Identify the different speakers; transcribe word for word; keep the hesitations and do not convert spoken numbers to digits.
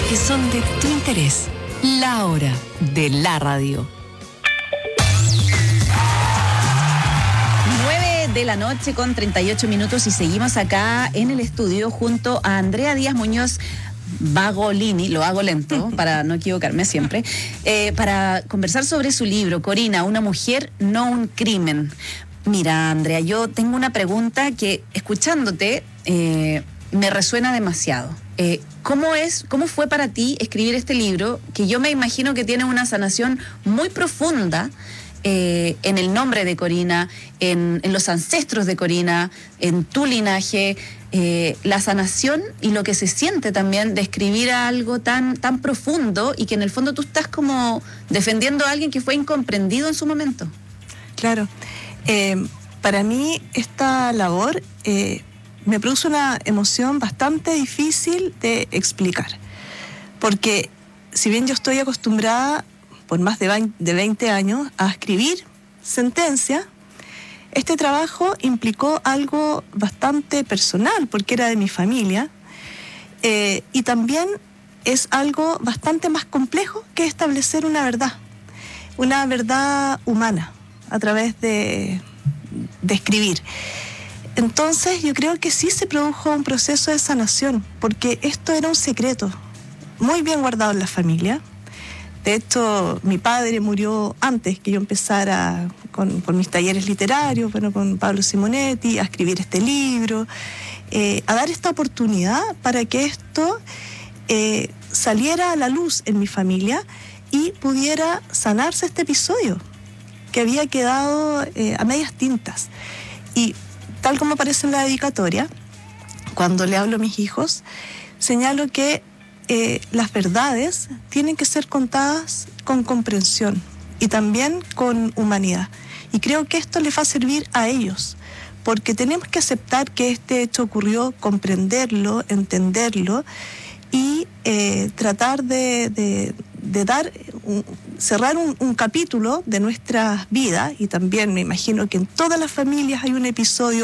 Speaker 1: que son de tu interés. La hora de la radio.
Speaker 2: nueve de la noche con treinta y ocho minutos y seguimos acá en el estudio junto a Andrea Díaz Muñoz Bagolini, lo hago lento para no equivocarme siempre, eh, para conversar sobre su libro, Corina, una mujer, no un crimen. Mira, Andrea, yo tengo una pregunta que, escuchándote, eh, me resuena demasiado. Eh, ¿cómo es, cómo fue para ti escribir este libro, que yo me imagino que tiene una sanación muy profunda eh, en el nombre de Corina, en, en los ancestros de Corina, en tu linaje, eh, la sanación y lo que se siente también de escribir algo tan, tan profundo y que en el fondo tú estás como defendiendo a alguien que fue incomprendido en su momento?
Speaker 3: Claro. Eh, para mí esta labor eh, me produce una emoción bastante difícil de explicar, porque si bien yo estoy acostumbrada por más de veinte años a escribir sentencia, este trabajo implicó algo bastante personal, porque era de mi familia, eh, y también es algo bastante más complejo que establecer una verdad, una verdad humana a través de, de escribir. Entonces yo creo que sí se produjo un proceso de sanación, porque esto era un secreto muy bien guardado en la familia. De hecho, mi padre murió antes que yo empezara con, con mis talleres literarios, bueno, con Pablo Simonetti, a escribir este libro, eh, a dar esta oportunidad para que esto eh, saliera a la luz en mi familia y pudiera sanarse este episodio que había quedado eh, a medias tintas. Y tal como aparece en la dedicatoria, cuando le hablo a mis hijos, señalo que eh, las verdades tienen que ser contadas con comprensión y también con humanidad. Y creo que esto les va a servir a ellos, porque tenemos que aceptar que este hecho ocurrió, comprenderlo, entenderlo y eh, tratar de, de, de dar, un, cerrar un, un capítulo de nuestras vidas. Y también me imagino que en todas las familias hay un episodio